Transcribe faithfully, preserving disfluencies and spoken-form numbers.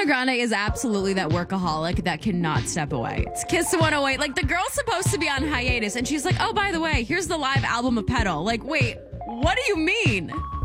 Grande is absolutely that workaholic that cannot step away. It's Kiss one oh eight. Like, the girl's supposed to be on hiatus, and she's like, oh, by the way, here's the live album of Pedal. Like, wait, what do you mean?